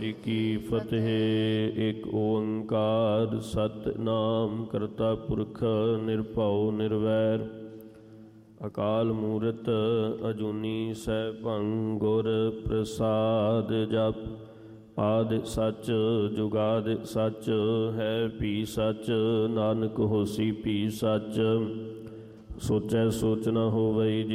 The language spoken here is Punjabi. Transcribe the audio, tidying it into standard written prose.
ਜੀ ਕੀ ਫਤਿਹ। ਏਕ ਓੰਕਾਰ ਸਤਿਨਾਮ ਕਰਤਾ ਪੁਰਖ ਨਿਰਭਉ ਨਿਰਵੈਰ ਅਕਾਲ ਮੂਰਤ ਅਜੂਨੀ ਸੈਭੰ ਗੁਰ ਪ੍ਰਸਾਦ ਜਪ। ਆਦਿ ਸੱਚ ਜੁਗਾਦਿ ਸੱਚ ਹੈ ਭੀ ਸੱਚ ਨਾਨਕ ਹੋਸੀ ਭੀ ਸੱਚ। ਸੋਚੈ ਸੋਚ ਨ ਹੋਵਈ